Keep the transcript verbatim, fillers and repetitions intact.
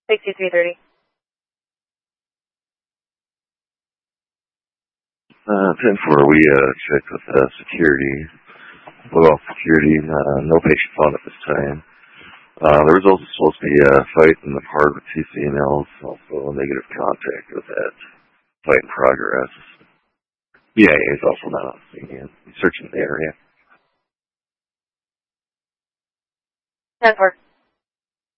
sixty-three thirty. Uh, ten four, we uh, checked with uh, security. Well, security, uh, no patient found at this time. Uh, there was also supposed to be a fight in the park with T C N Ls, also a negative contact with that fight in progress. B I A is also not on scene yet. Searching the area. ten four.